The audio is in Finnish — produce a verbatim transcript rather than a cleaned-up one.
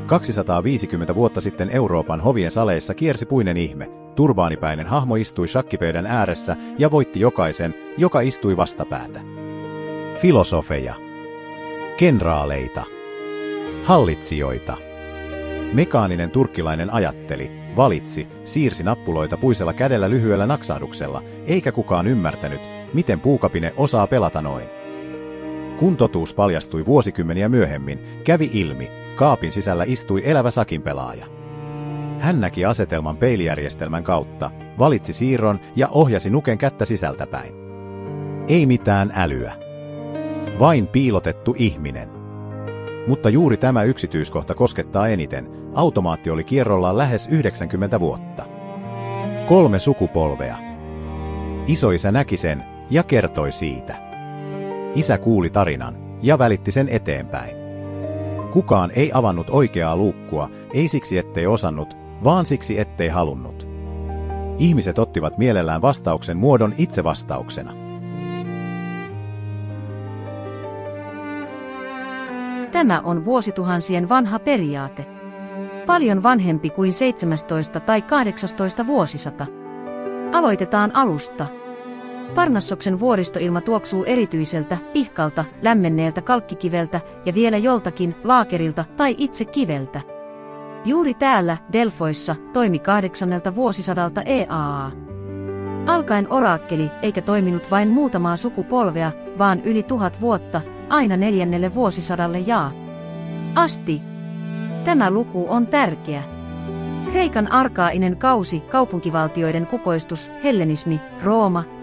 kaksisataaviisikymmentä vuotta sitten Euroopan hovien saleissa kiersi puinen ihme. Turbaanipäinen hahmo istui shakkipöydän ääressä ja voitti jokaisen, joka istui vastapäätä. Filosofeja, kenraaleita, hallitsijoita. Mekaaninen turkkilainen ajatteli, valitsi, siirsi nappuloita puisella kädellä lyhyellä naksahduksella, eikä kukaan ymmärtänyt, miten puukapine osaa pelata noin. Kun totuus paljastui vuosikymmeniä myöhemmin, kävi ilmi, kaapin sisällä istui elävä sakinpelaaja. Hän näki asetelman peilijärjestelmän kautta, valitsi siirron ja ohjasi nuken kättä sisältäpäin. Ei mitään älyä. Vain piilotettu ihminen. Mutta juuri tämä yksityiskohta koskettaa eniten. Automaatti oli kierrollaan lähes yhdeksänkymmentä vuotta. Kolme sukupolvea. Isoisä näki sen ja kertoi siitä. Isä kuuli tarinan ja välitti sen eteenpäin. Kukaan ei avannut oikeaa luukkua, ei siksi ettei osannut, vaan siksi ettei halunnut. Ihmiset ottivat mielellään vastauksen muodon itse vastauksena. Tämä on vuosituhansien vanha periaate. Paljon vanhempi kuin seitsemästoista tai kahdeksastoista vuosisata. Aloitetaan alusta. Parnassoksen vuoristoilma tuoksuu erityiseltä, pihkalta, lämmenneeltä kalkkikiveltä ja vielä joltakin laakerilta tai itse kiveltä. Juuri täällä, Delfoissa, toimi kahdeksannelta vuosisadalta E A A. Alkaen oraakkeli, eikä toiminut vain muutamaa sukupolvea, vaan yli tuhat vuotta, aina neljännelle vuosisadalle ja asti. Tämä luku on tärkeä. Kreikan arkaainen kausi, kaupunkivaltioiden kukoistus, hellenismi, Rooma,